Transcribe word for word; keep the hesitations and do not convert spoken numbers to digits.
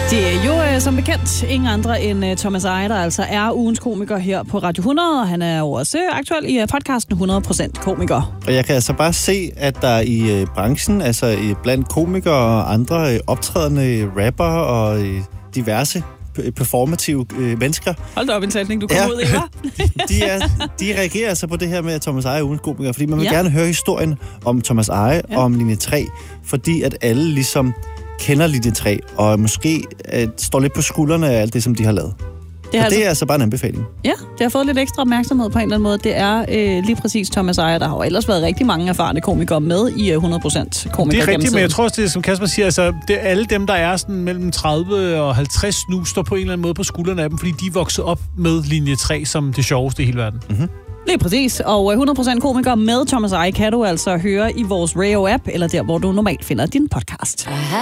Det er jo øh, som bekendt ingen andre end øh, Thomas Eje, der altså er ugens komiker her på Radio hundrede, og han er jo også aktuel i øh, podcasten hundrede procent komiker. Og jeg kan altså bare se, at der i øh, branchen, altså i, blandt komikere og andre øh, optrædende rapper og øh, diverse performative øh, mennesker. Hold da op en sætning, du kom ja. ud i, hva'? de, er, de reagerer altså på det her med, at Thomas Eje er ugens komiker, fordi man vil ja. gerne høre historien om Thomas Eje ja. og om linje tre, fordi at alle ligesom kender linje tre, og måske øh, står lidt på skuldrene af alt det, som de har lavet. Det er, altså, det er altså bare en anbefaling. Ja, det har fået lidt ekstra opmærksomhed på en eller anden måde. Det er øh, lige præcis Thomas Eje. Der har jo ellers været rigtig mange erfarne komikere med i øh, hundrede procent komikere. Det er rigtigt, men jeg tror også, det som Kasper siger, altså det, alle dem, der er sådan mellem tredive og halvtreds nu, står på en eller anden måde på skuldrene af dem, fordi de er vokset op med linje tre som det sjoveste i hele verden. Mm-hmm. Lige præcis. Og hundrede procent komiker med Thomas Eje kan du altså høre i vores Radio-app, eller der, hvor du normalt finder din podcast. Aha.